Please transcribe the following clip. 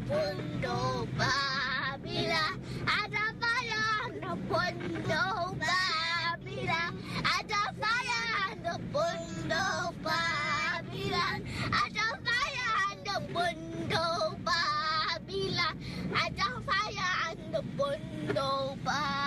Pundo Babila, ada fire on the Pundo Babila, ada fire on the Pundo Babila, ada fire on the Pundo Babila, ada fire on the Pundo Babila.